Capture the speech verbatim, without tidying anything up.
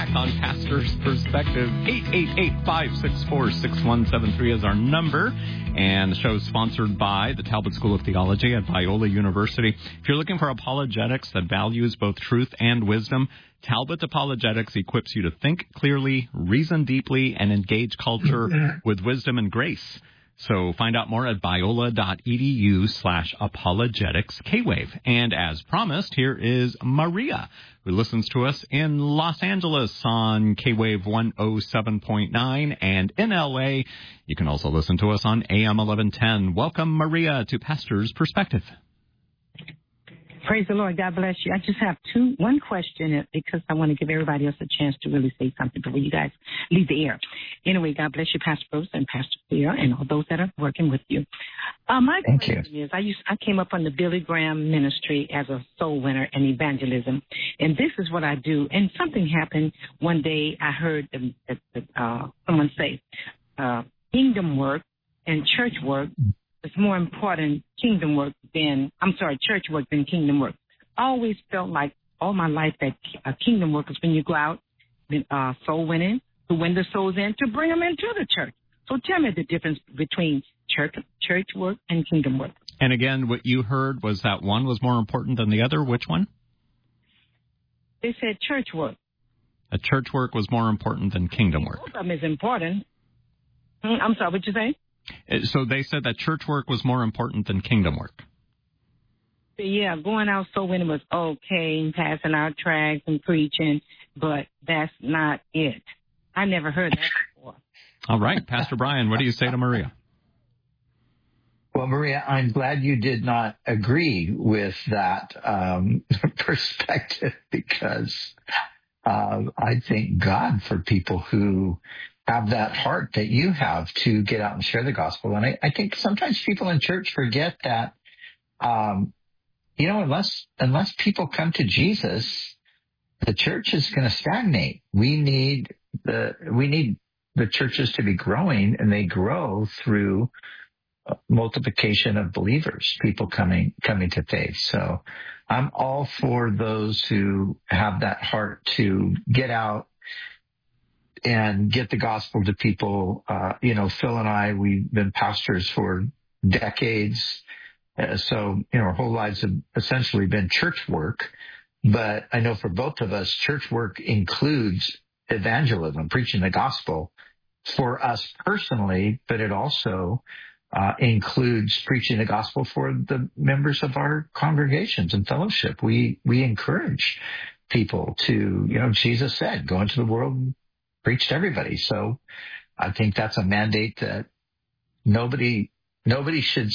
back on Pastor's Perspective. eight eight eight, five six four, six one seven three is our number. And the show is sponsored by the Talbot School of Theology at Biola University. If you're looking for apologetics that values both truth and wisdom, Talbot Apologetics equips you to think clearly, reason deeply, and engage culture with wisdom and grace. So find out more at biola.edu slash apologetics K-Wave. And as promised, here is Maria, who listens to us in Los Angeles on K-Wave one oh seven point nine. And in L A, you can also listen to us on A M eleven ten. Welcome, Maria, to Pastor's Perspective. Praise the Lord. God bless you. I just have two, one question because I want to give everybody else a chance to really say something before you guys leave the air. Anyway, God bless you, Pastor Bruce and Pastor Cleo and all those that are working with you. Uh, my Thank question you. is, I used, I came up on the Billy Graham ministry as a soul winner and evangelism, and this is what I do. And something happened one day. I heard the, the, the, uh, someone say, uh, kingdom work and church work. It's more important kingdom work than, I'm sorry, church work than kingdom work. I always felt like all my life that uh, kingdom work is when you go out, uh, soul winning, to win the souls in, to bring them into the church. So tell me the difference between church, church work and kingdom work. And again, what you heard was that one was more important than the other. Which one? They said church work. A church work was more important than kingdom work. Both of them is important. Hmm, I'm sorry, what you say? So they said that church work was more important than kingdom work. Yeah, going out soul winning was okay, passing out tracts and preaching, but that's not it. I never heard that before. All right, Pastor Brian, what do you say to Maria? Well, Maria, I'm glad you did not agree with that um, perspective because uh, I thank God for people who have that heart that you have to get out and share the gospel. And I, I think sometimes people in church forget that, um, you know, unless, unless people come to Jesus, the church is going to stagnate. We need the, we need the churches to be growing, and they grow through multiplication of believers, people coming, coming to faith. So I'm all for those who have that heart to get out and get the gospel to people. Uh, you know, Phil and I, we've been pastors for decades. Uh, so, you know, our whole lives have essentially been church work. But I know for both of us, church work includes evangelism, preaching the gospel for us personally, but it also uh, includes preaching the gospel for the members of our congregations and fellowship. We, we encourage people to, you know, Jesus said, go into the world and preach to everybody. So I think that's a mandate that nobody, nobody should